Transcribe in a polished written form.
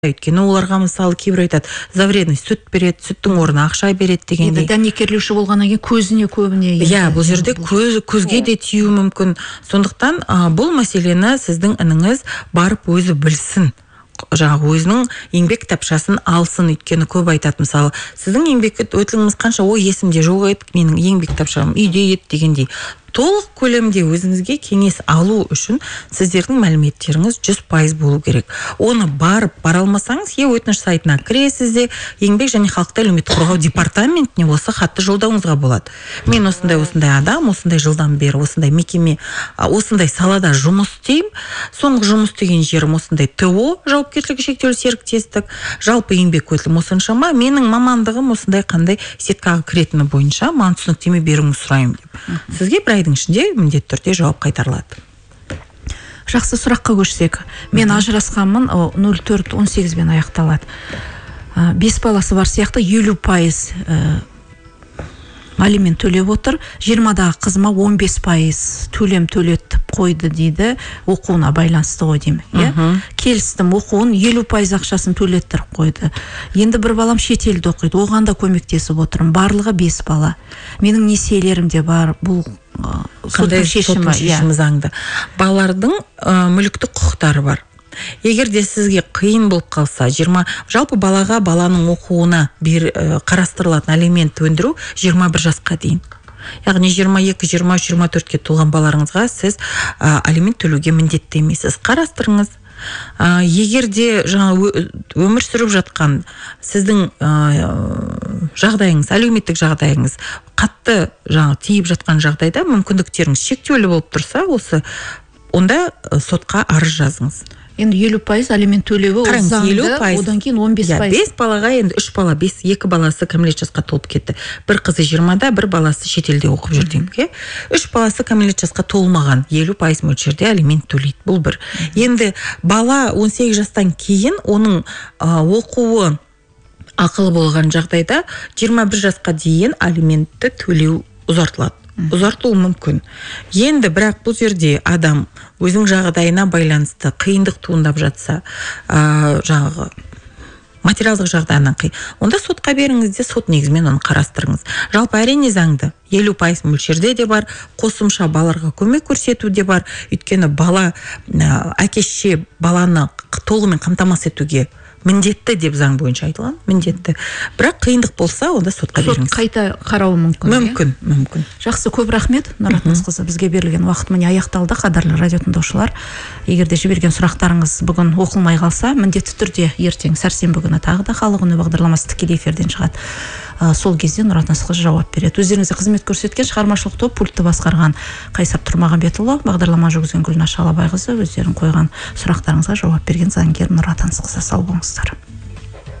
өйткені оларға мысалы кейбір айтады, завредный сүт береді, сүттің орнына ақша береді дегендей. Дәнекерлеуші болғаннан кейін көзіне көбіне. Иә, бұл жерде көзге де тию мүмкін. Сондықтан бұл мәселені сіздің ініңіз барып өзі білсін. Жаңағы өзінің еңбек кітапшасын алсын. Өйткені көп айтады, мысалы, сіздің еңбек өтіліңіз қанша, ой есімде жоқ еді, менің еңбек кітапшам үйде еді дегендей. Толық көлемде өзіңізге кеңес алу үшін сіздердің мәліметтеріңіз 100% болу керек. Оны бара алмасаңыз, өтініш сайтына кіресіз де, еңбек және халықты әлеуметтік қорғау департаментіне осы хатты жолдауыңызға болады. Мен осындай адам, осындай жылдан бері осындай мекеме, осындай салада жұмыс істеймін. Соңғы жұмыс істеген жерім осындай ТО, жауапкершілігі шектеулі серіктестік, жалпы еңбек өтілім осыншама, менің мамандығым осындай қандай сеткаға кіретіні бойынша маған түсініктеме беруіңізді сұраймын деп. Сізге бір айдың ішінде міндетті түрде жауап қайтарылады. Жақсы, сұраққа көшсек. Мен ажырасқанмын, 04-18 бен аяқталады. 5 баласы бар сияқты 50% алимент төлеп отыр. 20-дағы қызыма 15% төлетіп қойды дейді, оқуына байланысты ғой деймін. Келістім, оқуын 50% ақшасын төлеттіріп қойды. Енді бір балам шетелде оқиды, оған да көмектесіп отырмын. Барлығы 5 бала. Менің несиелерім де бар. Бұл соттың шешімі заңды. Балалардың мүліктік құқықтары бар. Егер де сізге қиын болып қалса, жалпы баланың оқуына қарастырылатын алимент өндіру 21 жасқа дейін. Яғни 22, 23, 24-ке толған балаларыңызға сіз алимент төлеуге міндетті емессіз. Қарастырыңыз. Егер де өмір сүріп жатқан сіздің жағдайыңыз, әлеуметтік жағдайыңыз қатты тиіп жатқан жағдайда мүмкіндіктеріңіз шектеулі болып тұрса, онда сотқа арыз жазыңыз. Енді 50% алимент төлеуі заңды, одан кейін 15%. 5 балаға енді 3 бала, 2 баласы кәмелет жасқа толып кетті. Бір қызы 20-да, бір баласы шетелде оқып жүр деймін. 3 баласы кәмелет жасқа толмаған 50% мөлшерде алимент төлейді. Бұл бір. Енді бала 18 жастан кейін оның оқуы ақылы болған жағдайда 21 жасқа дейін алиментті төлеу ұзартылуы мүмкін. Енді бірақ бұл жерде адам өзінің жағдайына байланысты қиындық туындап жатса, материалдық жағдайынан онда сотқа беріңіз де, сот негізімен оны қарастырыңыз. Жалпы әрине заңды 50% мөлшерде де бар, қосымша балаларға көмек көрсету де бар. Өйткені әке-шеше баланы толығымен қамтамасыз етуге міндетті деп заң бойынша айтылған, міндетті. Бірақ қиындық болса, онда сотқа беріңіз. Сот қайта қарауы мүмкін. Мүмкін. Жақсы, көп рахмет, Нұрат Насқызы. Бізге берілген уақыт міне аяқталды. Қадірлі радио тыңдаушылар, егер де жіберген сұрақтарыңыз бүгін оқылмай қалса, міндетті түрде ертең сәрсенбі күні тағы да халық үні бағдарламасы тікелей эфирден шығады. Сол кезде Нұрат Насқызы жауап береді. Өздеріңізге қызмет көрсеткен шығармашылық топ, пультті басқарған Қайсар Тұрмағанбетұлы, бағдарлама жүргізген Гүлнаш Алабайқызы, өздерің қойған сұрақтарыңызға жауап берген заңгер Нұрат Насқызы. Сау болыңыздар.